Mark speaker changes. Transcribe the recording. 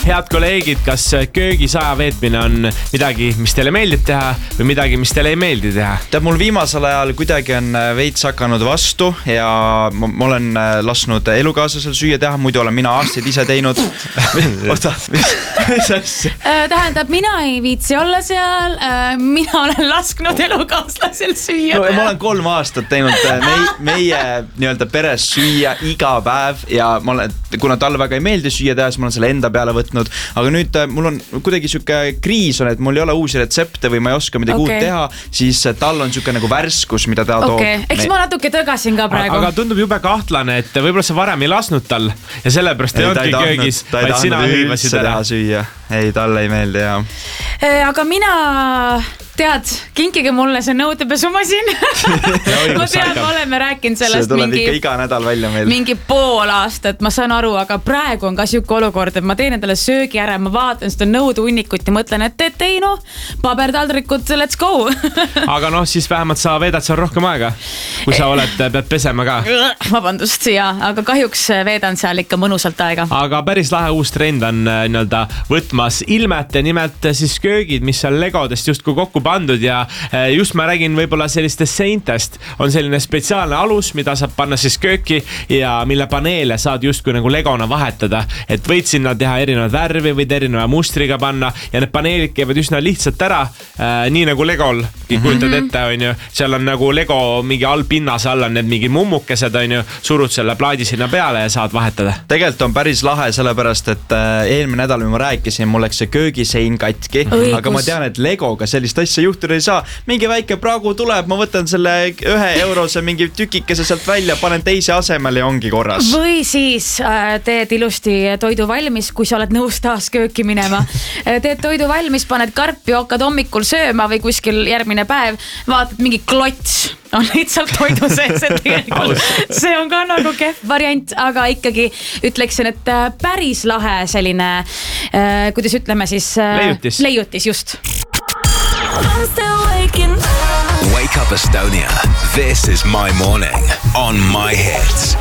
Speaker 1: Head kolleegid, kas köögisaja veetmine on midagi, mis teile meeldib teha või midagi, mis teile ei meeldi teha?
Speaker 2: Tead, mul viimasel ajal kuidagi on veits hakanud vastu ja ma olen lasknud elukaaslasel süüa teha, muidu olen mina aastaid ise teinud. Oota, mis asja?
Speaker 3: Tähendab, mina ei viitsi olla seal, mina olen lasknud elukaaslasel süüa teha.
Speaker 2: Ma olen 3 aastat teinud meie nii-öelda peres süüa iga päev ja kuna talle väga ei meeldi süüa teha, siis ma olen selle enda peale võtnud, aga nüüd mul on kuidagi siuke kriis on, et mul ei ole uusi retsepte või ma ei oska midagi uut teha, siis tal on siuke nagu värskus, mida ta toob.
Speaker 3: Eks ma natuke tõgasin ka praegu.
Speaker 1: Aga tundub jube kahtlane, et võib-olla sa varem ei lasknud tal ja sellepärast ei olnudki köögis, vaid sina hõivasid ära.
Speaker 2: Süüa. Ei, talle ei meeldi, jah.
Speaker 3: Aga mina, tead, kinkige mulle see nõudepesumasin. Ma tean, me oleme rääkinud sellest
Speaker 2: see tuleb ikka iga nädal välja meil.
Speaker 3: Mingi pool aastat, ma saan aru, aga praegu on ka siuke olukord, et ma teen endale söögi ära, ma vaatan seda nõudeuunnikut ja mõtlen, et ei noh, paberdaldrikud, let's go.
Speaker 1: Aga noh, siis vähemalt sa veedad seal rohkem aega, kui sa pead pesema ka.
Speaker 3: Vabandust, aga kahjuks veedan seal ikka mõnusalt aega.
Speaker 1: Aga päris lahe uus trend on nii-öelda võtmas ilmet ja nimelt siis köögid, mis on legodest justkui kokku pandud ja just ma räägin võib-olla sellistest seintest. On selline spetsiaalne alus, mida saab panna siis kööki ja mille paneele saad justkui nagu legona vahetada. Et võid sinna teha erinevad värvi, võid erineva mustriga panna ja need paneelid käivad üsna lihtsalt ära, nii nagu legol kujutad ette, on ju. Seal on nagu lego mingi all pinnase all on need mingi mummukesed, on ju, surud selle plaadi sinna peale ja saad vahetada.
Speaker 2: Tegelikult on päris lahe, sellepärast, et eelmine nädal ma rääkisin, mul läks see köögisein katki, aga ma tean, et legoga sellist asja juhtuda ei saa. Mingi väike pragu tuleb, ma võtan selle 1 eurose mingi tükikese sealt välja, panen teise asemel ja ongi korras.
Speaker 3: Või siis teed ilusti toidu valmis, kui sa oled nõus taas kööki minema. Teed toidu valmis, paned karpi, hakkad hommikul sööma või kuskil järgmine päev, vaatad mingi klots on lihtsalt toidu sees, et tegelikult see on ka nagu kehv variant, aga ikkagi ütleksin, et päris lahe selline, kuidas ütleme siis leiutis just.
Speaker 4: Wake up Estonia. This is my morning on My Hits.